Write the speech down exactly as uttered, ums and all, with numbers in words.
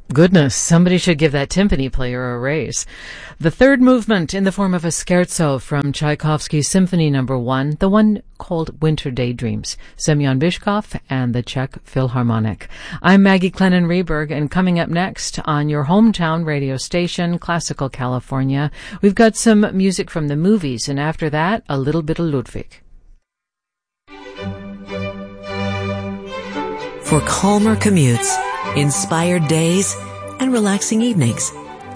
Goodness, somebody should give that timpani player a raise. The third movement in the form of a scherzo from Tchaikovsky's Symphony Number One, the one called Winter Daydreams, Semyon Bishkov and the Czech Philharmonic. I'm Maggie Clennon-Reberg, and coming up next on your hometown radio station, Classical California, we've got some music from the movies, and after that, a little bit of Ludwig. For calmer commutes, inspired days, and relaxing evenings,